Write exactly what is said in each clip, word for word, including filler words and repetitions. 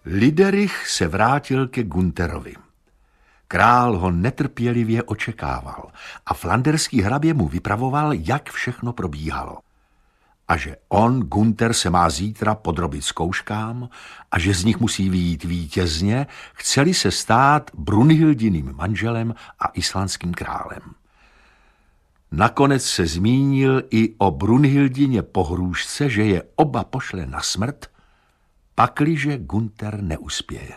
Liderich se vrátil ke Gunterovi. Král ho netrpělivě očekával a flanderský hrabě mu vypravoval, jak všechno probíhalo. A že on, Gunter, se má zítra podrobit zkouškám a že z nich musí vyjít vítězně, chceli se stát Brunhildiným manželem a islandským králem. Nakonec se zmínil i o Brunhildině pohrůžce, že je oba pošle na smrt, pakliže Gunter neuspěje.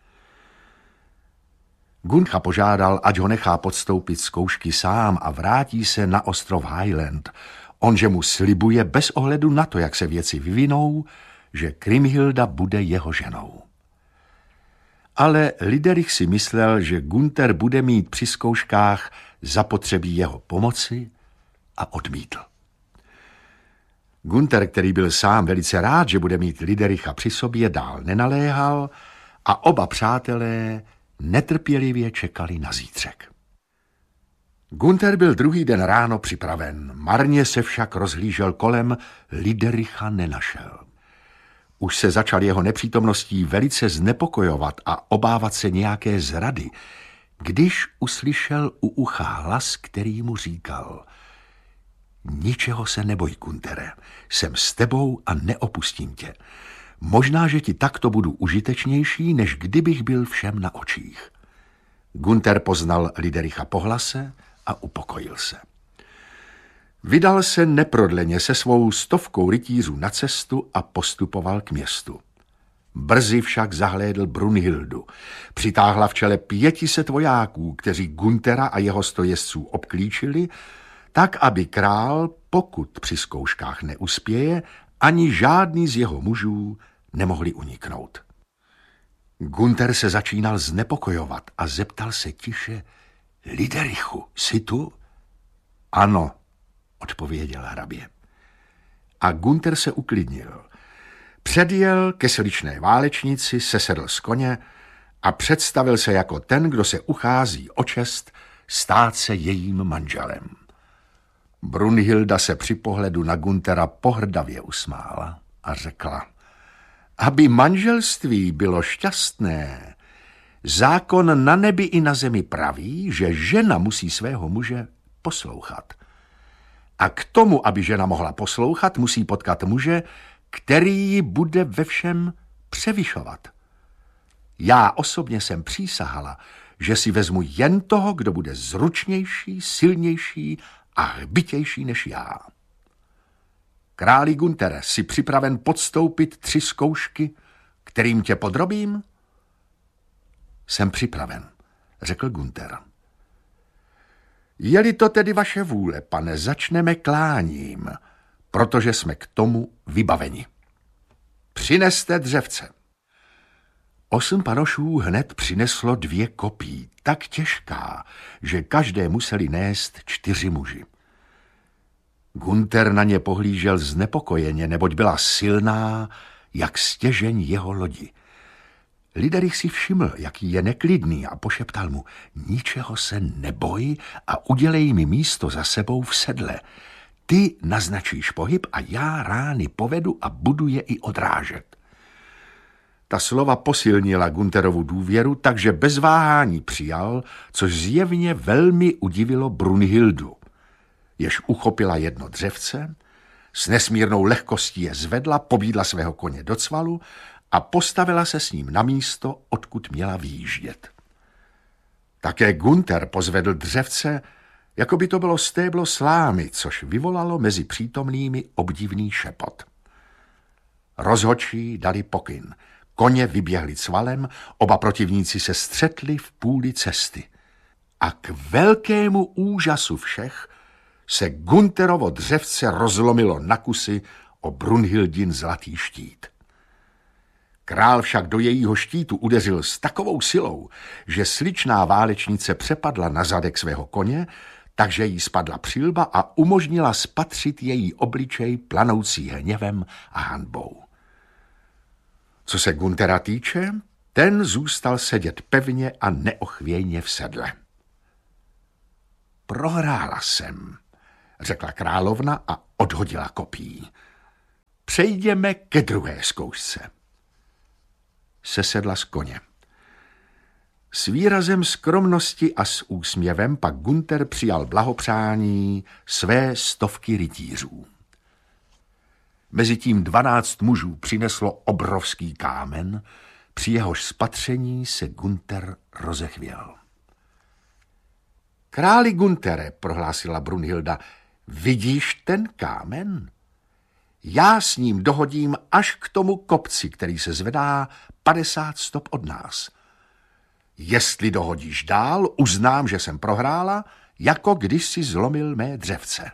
Guntha požádal, ať ho nechá podstoupit zkoušky sám a vrátí se na ostrov Highland. Onže mu slibuje bez ohledu na to, jak se věci vyvinou, že Kriemhilda bude jeho ženou. Ale Liderich si myslel, že Gunter bude mít při zkouškách zapotřebí jeho pomoci a odmítl. Gunter, který byl sám velice rád, že bude mít Lidericha při sobě, dál nenaléhal a oba přátelé netrpělivě čekali na zítřek. Gunter byl druhý den ráno připraven, marně se však rozhlížel kolem, Lidericha nenašel. Už se začal jeho nepřítomností velice znepokojovat a obávat se nějaké zrady, když uslyšel u ucha hlas, který mu říkal: Ničeho se neboj, Guntere, jsem s tebou a neopustím tě. Možná, že ti takto budu užitečnější, než kdybych byl všem na očích. Gunter poznal Lidericha po hlase a upokojil se. Vydal se neprodleně se svou stovkou rytířů na cestu a postupoval k městu. Brzy však zahlédl Brunhildu. Přitáhla v čele pětiset vojáků, kteří Guntera a jeho sto jezdců obklíčili, tak, aby král, pokud při zkouškách neuspěje, ani žádný z jeho mužů nemohli uniknout. Gunter se začínal znepokojovat a zeptal se tiše: Liderichu, jsi tu? Ano, odpověděl hrabě. A Gunter se uklidnil. Předjel ke sličné válečnici, sesedl z koně a představil se jako ten, kdo se uchází o čest stát se jejím manželem. Brunhilda se při pohledu na Guntera pohrdavě usmála a řekla: Aby manželství bylo šťastné, zákon na nebi i na zemi praví, že žena musí svého muže poslouchat. A k tomu, aby žena mohla poslouchat, musí potkat muže, který ji bude ve všem převyšovat. Já osobně jsem přísahala, že si vezmu jen toho, kdo bude zručnější, silnější a hbitější než já. Králi Guntere, jsi připraven podstoupit tři zkoušky, kterým tě podrobím? Jsem připraven, řekl Gunter. Je-li to tedy vaše vůle, pane, začneme kláním, protože jsme k tomu vybaveni. Přineste dřevce. Osm panošů hned přineslo dvě kopí, tak těžká, že každé museli nést čtyři muži. Gunter na ně pohlížel znepokojeně, neboť byla silná, jak stěžeň jeho lodi. Liderich si všiml, jaký je neklidný, a pošeptal mu: Ničeho se neboj a udělej mi místo za sebou v sedle. Ty naznačíš pohyb a já rány povedu a budu je i odrážet. Ta slova posilnila Gunterovu důvěru, takže bez váhání přijal, což zjevně velmi udivilo Brunhildu. Jež uchopila jedno dřevce, s nesmírnou lehkostí je zvedla, pobídla svého koně do cvalu a postavila se s ním na místo, odkud měla vyjíždět. Také Gunter pozvedl dřevce, jako by to bylo stéblo slámy, což vyvolalo mezi přítomnými obdivný šepot. Rozhodčí dali pokyn. Koně vyběhli cvalem, oba protivníci se střetli v půli cesty. A k velkému úžasu všech se Gunterovo dřevce rozlomilo na kusy o Brunhildin zlatý štít. Král však do jejího štítu udeřil s takovou silou, že sličná válečnice přepadla na zadek svého koně, takže jí spadla přilba a umožnila spatřit její obličej planoucí hněvem a hanbou. Co se Guntera týče, ten zůstal sedět pevně a neochvějně v sedle. Prohrála jsem, řekla královna a odhodila kopí. Přejdeme ke druhé zkoušce. sesedla z koně. S výrazem skromnosti a s úsměvem pak Günther přijal blahopřání své stovky rytířů. Mezitím dvanáct mužů přineslo obrovský kámen, při jehož spatření se Günther rozechvěl. Králi Güntere, prohlásila Brunhilda, vidíš ten kámen? Já s ním dohodím až k tomu kopci, který se zvedá padesát stop od nás. Jestli dohodíš dál, uznám, že jsem prohrála, jako když si zlomil mé dřevce.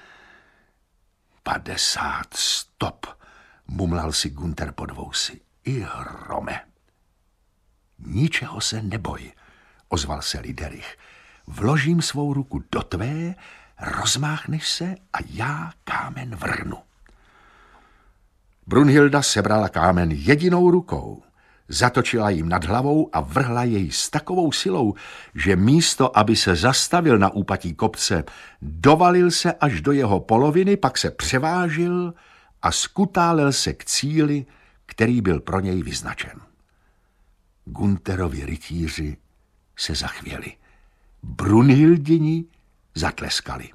Padesát stop, mumlal si Günther pod vousy. I hrome. Ničeho se neboj, ozval se Liderich. Vložím svou ruku do tvé, rozmáchneš se a já kámen vrhnu. Brunhilda sebrala kámen jedinou rukou, zatočila jim nad hlavou a vrhla jej s takovou silou, že místo, aby se zastavil na úpatí kopce, dovalil se až do jeho poloviny, pak se převážil a skutálel se k cíli, který byl pro něj vyznačen. Günterovi rytíři se zachvěli. Brunhildini zatleskali.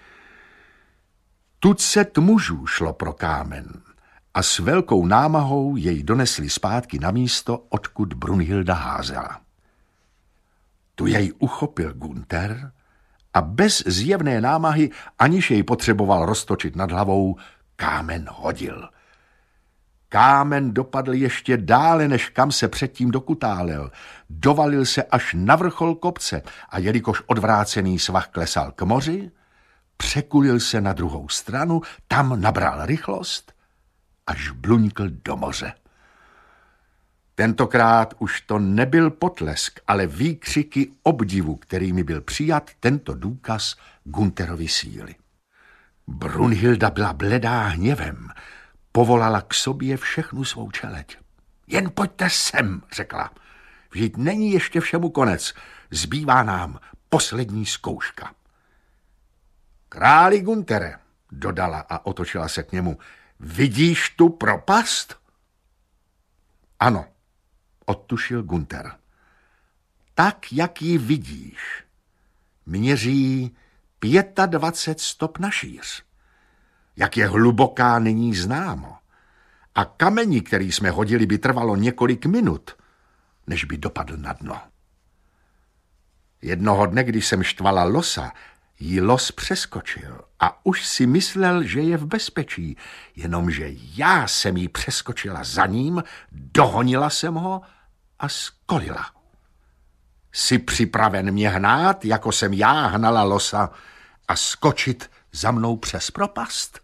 Tucet mužů šlo pro kámen a s velkou námahou jej donesli zpátky na místo, odkud Brunhilda házela. Tu jej uchopil Günther a bez zjevné námahy, aniž jej potřeboval roztočit nad hlavou, kámen hodil. Kámen dopadl ještě dále, než kam se předtím dokutálel. Dovalil se až na vrchol kopce a jelikož odvrácený svah klesal k moři, překulil se na druhou stranu, tam nabral rychlost, až bluňkl do moře. Tentokrát už to nebyl potlesk, ale výkřiky obdivu, kterými byl přijat tento důkaz Günterovy síly. Brunhilda byla bledá hněvem, povolala k sobě všechnu svou čeleť. Jen pojďte sem, řekla. Vždyť není ještě všemu konec. Zbývá nám poslední zkouška. Králi Güntere, dodala a otočila se k němu, vidíš tu propast? Ano, odtušil Günther. Tak, jak ji vidíš, měří dvacet pět stop na šíř. Jak je hluboká, není známo. A kamení, který jsme hodili, by trvalo několik minut, než by dopadl na dno. Jednoho dne, když jsem štvala losa, jí los přeskočil a už si myslel, že je v bezpečí, jenomže já jsem jí přeskočila za ním, dohonila jsem ho a skolila. Jsi připraven mě hnát, jako jsem já hnala losa, a skočit za mnou přes propast?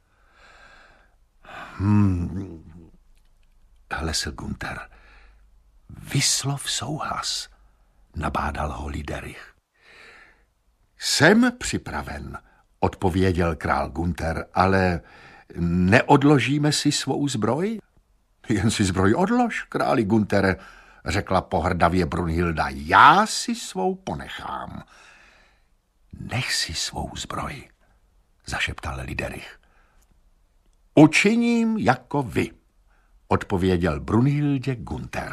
Hmm, hlesl Günther. Vyslov souhlas, nabádal ho Liderich. Jsem připraven, odpověděl král Günther, ale neodložíme si svou zbroj? Jen si zbroj odlož, králi Güntere, řekla pohrdavě Brunhilda. Já si svou ponechám. Nech si svou zbroj, zašeptal Liderich. Učiním jako vy, odpověděl Brunhildě Günther.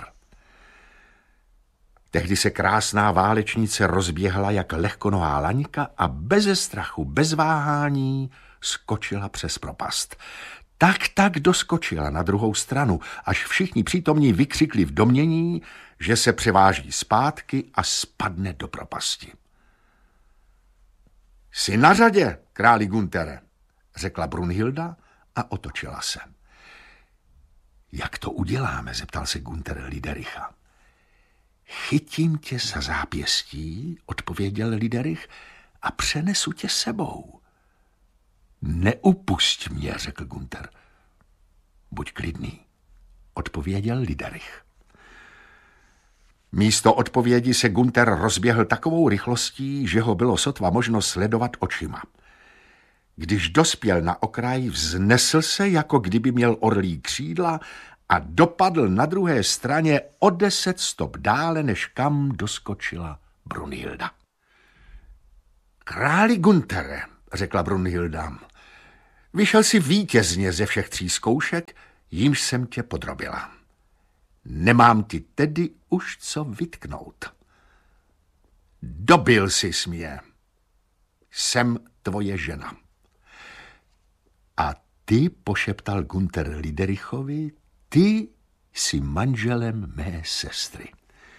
Tehdy se krásná válečnice rozběhla jak lehkonohá laňka a beze strachu, bez váhání skočila přes propast. Tak tak doskočila na druhou stranu, až všichni přítomní vykřikli v domnění, že se převáží zpátky a spadne do propasti. Jsi na řadě, králi Güntere, řekla Brunhilda a otočila se. Jak to uděláme, zeptal se Günther Lidericha. Chytím tě za zápěstí, odpověděl Liderich, a přenesu tě sebou. Neupusť mě, řekl Günther. Buď klidný, odpověděl Liderich. Místo odpovědi se Günther rozběhl takovou rychlostí, že ho bylo sotva možno sledovat očima. Když dospěl na okraj, vznesl se, jako kdyby měl orlí křídla, a dopadl na druhé straně o deset stop dále, než kam doskočila Brunhilda. Králi Güntere, řekla Brunhilda, vyšel si vítězně ze všech tří zkoušek, jímž jsem tě podrobila. Nemám ti tedy už co vytknout. Dobil jsi mě. Jsem tvoje žena. A ty, pošeptal Günther Liderichovi, ty jsi manželem mé sestry.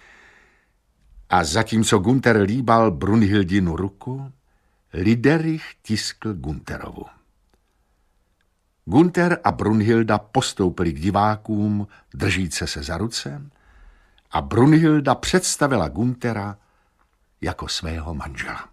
A zatímco Günther líbal Brunhildinu ruku, Liderich tiskl Günterovu. Günther a Brunhilda postoupili k divákům, držíce se za ruce, a Brunhilda představila Günthera jako svého manžela.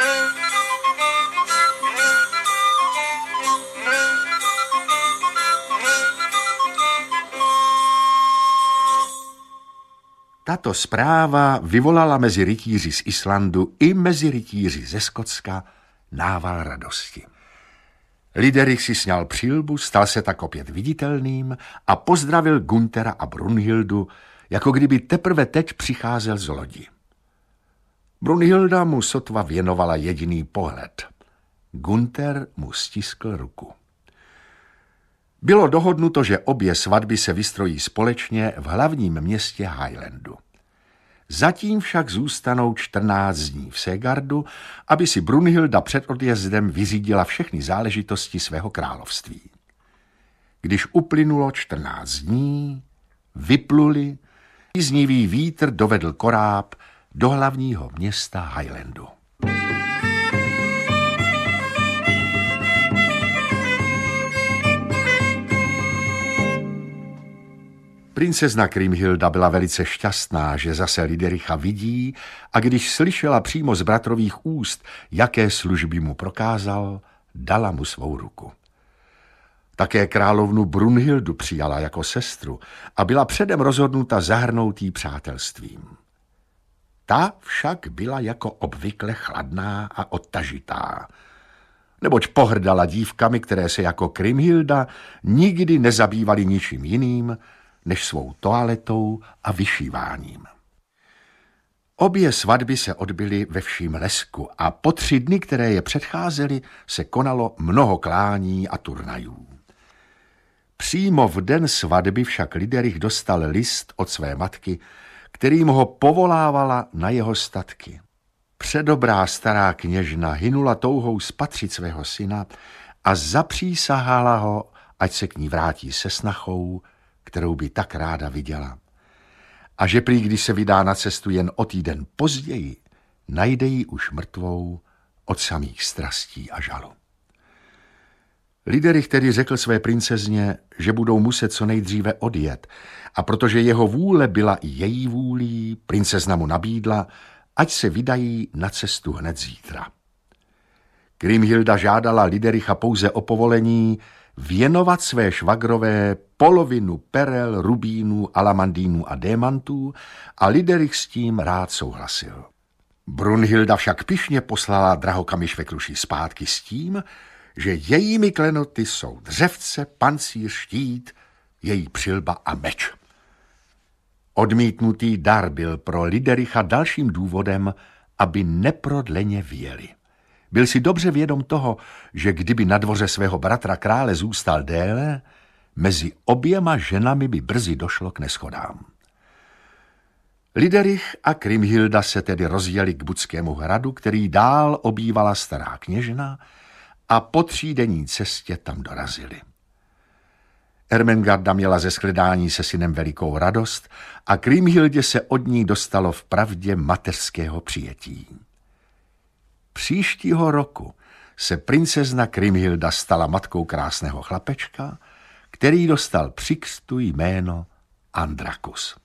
Tato zpráva vyvolala mezi rytíři z Islandu i mezi rytíři ze Skotska nával radosti. Liderich si sňal přilbu, stal se tak opět viditelným a pozdravil Günthera a Brunhildu, jako kdyby teprve teď přicházel z lodi. Brunhilda mu sotva věnovala jediný pohled. Günther mu stiskl ruku. Bylo dohodnuto, že obě svatby se vystrojí společně v hlavním městě Highlandu. Zatím však zůstanou čtrnáct dní v Segardu, aby si Brunhilda před odjezdem vyřídila všechny záležitosti svého království. Když uplynulo čtrnáct dní, vypluli, příznivý vítr dovedl koráb do hlavního města Highlandu. Princezna Kriemhilda byla velice šťastná, že zase Lidericha vidí, a když slyšela přímo z bratrových úst, jaké služby mu prokázal, dala mu svou ruku. Také královnu Brunhildu přijala jako sestru a byla předem rozhodnuta zahrnout jí přátelstvím. Ta však byla jako obvykle chladná a odtažitá, neboť pohrdala dívkami, které se jako Kriemhilda nikdy nezabývaly ničím jiným, než svou toaletou a vyšíváním. Obě svatby se odbyly ve vším lesku a po tři dny, které je předcházely, se konalo mnoho klání a turnajů. Přímo v den svatby však Liderich dostal list od své matky, kterým ho povolávala na jeho statky. Předobrá stará kněžna hynula touhou spatřit svého syna a zapřísahala ho, ať se k ní vrátí se snachou, kterou by tak ráda viděla. A že prý, když se vydá na cestu jen o týden později, najde ji už mrtvou od samých strastí a žalu. Liderich tedy řekl své princezně, že budou muset co nejdříve odjet, a protože jeho vůle byla i její vůlí, princezna mu nabídla, ať se vydají na cestu hned zítra. Kriemhilda žádala Lidericha pouze o povolení věnovat své švagrové polovinu perel, rubínů, alamandínů a démantů, a Liderich s tím rád souhlasil. Brunhilda však pyšně poslala drahokamy švekruši zpátky s tím, že jejími klenoty jsou dřevce, pancíř, štít, její přilba a meč. Odmítnutý dar byl pro Lidericha dalším důvodem, aby neprodleně vyjeli. Byl si dobře vědom toho, že kdyby na dvoře svého bratra krále zůstal déle, mezi oběma ženami by brzy došlo k neschodám. Liderich a Kriemhilda se tedy rozjeli k Budskému hradu, který dál obývala stará kněžna, a po třídenní cestě tam dorazili. Ermengarda měla ze shledání se synem velikou radost a Kriemhildě se od ní dostalo vpravdě mateřského přijetí. Příštího roku se princezna Kriemhilda stala matkou krásného chlapečka, který dostal při křtu jméno Andrakus.